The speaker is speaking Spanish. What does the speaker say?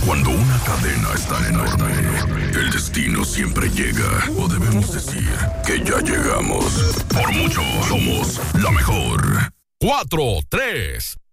Cuando una cadena es tan enorme, el destino siempre llega. O debemos decir que ya llegamos. Por mucho, somos la mejor. 4, 3,